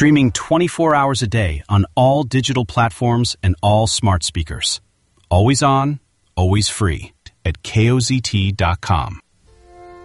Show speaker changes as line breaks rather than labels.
Streaming 24 hours a day on all digital platforms and all smart speakers. Always on, always free at KOZT.com.